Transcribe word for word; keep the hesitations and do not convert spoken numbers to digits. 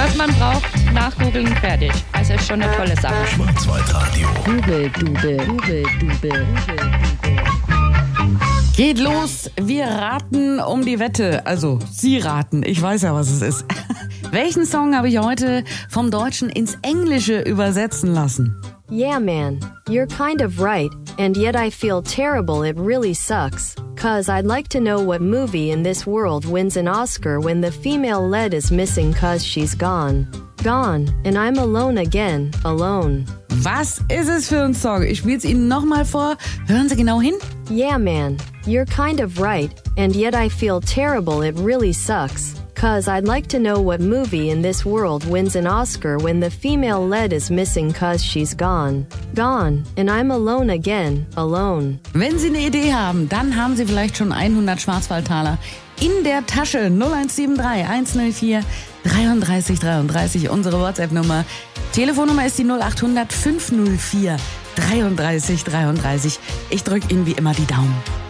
was man braucht, nachgoogeln, fertig. Also ist schon eine tolle Sache. Schwarzwaldradio. Dubel, Dubel, Dubel, Dubel. Geht los, wir raten um die Wette. Also, Sie raten, ich weiß ja, was es ist. Welchen Song habe ich heute vom Deutschen ins Englische übersetzen lassen? Yeah, man, you're kind of right, and yet I feel terrible, it really sucks. Cause I'd like to know what movie in this world wins an Oscar when the female lead is missing cause she's gone. Gone, and I'm alone again, alone. Was ist es für ein Song? Ich spiele es Ihnen nochmal vor. Hören Sie genau hin. Yeah, man, you're kind of right, and yet I feel terrible, it really sucks. Cause I'd like to know what movie in this world wins an Oscar when the female lead is missing cause she's gone. Gone, and I'm alone again, alone. Wenn Sie eine Idee haben, dann haben Sie vielleicht schon hundert Schwarzwaldtaler in der Tasche. null eins sieben drei eins null vier dreiunddreißig dreiunddreißig, unsere WhatsApp-Nummer. Telefonnummer ist die null acht hundert fünf null vier dreiunddreißig dreiunddreißig. Ich drücke Ihnen wie immer die Daumen.